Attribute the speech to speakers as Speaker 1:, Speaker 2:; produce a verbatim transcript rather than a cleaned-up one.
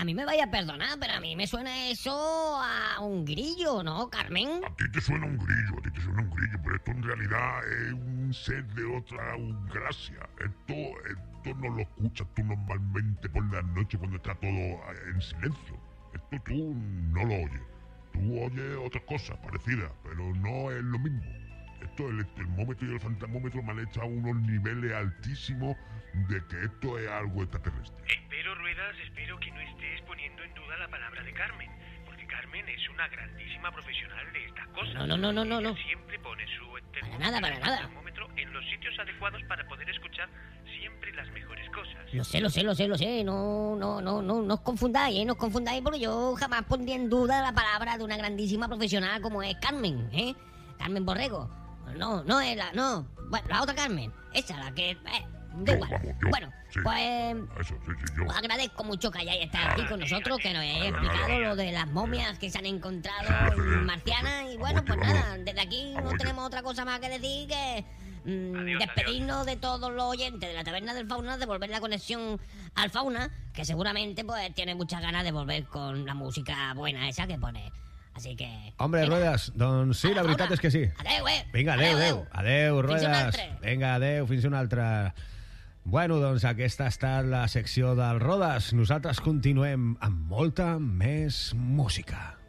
Speaker 1: a mí me vaya a perdonar, pero a mí me suena eso a un grillo, ¿no, Carmen?
Speaker 2: A ti te suena un grillo, a ti te suena un grillo, pero esto en realidad es un ser de otra galaxia. Esto, esto no lo escuchas tú normalmente por la noche cuando está todo en silencio. Esto tú no lo oyes. Tú oyes otras cosas parecidas, pero no es lo mismo. Esto, el termómetro y el fantasmómetro me han echado unos niveles altísimos de que esto es algo extraterrestre.
Speaker 3: Espero, Ruedas, espero que no estés poniendo en duda la palabra de Carmen, porque Carmen es una grandísima profesional de estas cosas.
Speaker 1: No, no, no, no, no, no.
Speaker 3: Ella siempre pone su
Speaker 1: Para nada, para nada.
Speaker 3: termómetro en los sitios adecuados para poder escuchar siempre las mejores cosas.
Speaker 1: Lo sé, lo sé, lo sé, lo sé. No, no, no, no, no os confundáis, ¿eh? No os confundáis porque yo jamás pondría en duda la palabra de una grandísima profesional como es Carmen, ¿eh? Carmen Borrego. No, no es la, no. Bueno, la otra Carmen. Esa, la que... Eh, da
Speaker 2: Yo,
Speaker 1: igual.
Speaker 2: vamos, yo,
Speaker 1: Bueno,
Speaker 2: sí.
Speaker 1: pues...
Speaker 2: Eso, sí, sí, yo.
Speaker 1: Os agradezco mucho que hayáis estado aquí con nosotros, que nos hayáis
Speaker 2: Nada,
Speaker 1: explicado
Speaker 2: nada.
Speaker 1: lo de las momias que se han encontrado
Speaker 2: Sí,
Speaker 1: en marcianas. Y bueno, pues
Speaker 2: Vamos,
Speaker 1: nada, desde aquí no
Speaker 2: vamos,
Speaker 1: tenemos otra cosa más que decir que mm,
Speaker 3: Adiós,
Speaker 1: despedirnos de todos los oyentes de la Taberna del Fauna, devolver la conexión al Fauna, que seguramente pues tiene muchas ganas de volver con la música buena esa que pone. Así que...
Speaker 4: Hombre,
Speaker 1: venga,
Speaker 4: Ruedas, doncs sí,
Speaker 1: a
Speaker 4: la veritat
Speaker 1: Fauna.
Speaker 4: és que sí.
Speaker 1: Adeu, eh?
Speaker 4: Vinga, adeu, adeu. Adeu,
Speaker 1: Fins un
Speaker 4: Ruedas.
Speaker 1: altre.
Speaker 4: Vinga, adeu, fins una altra. Bueno, doncs aquesta ha estat la secció del Rodes. Nosaltres continuem amb molta més música.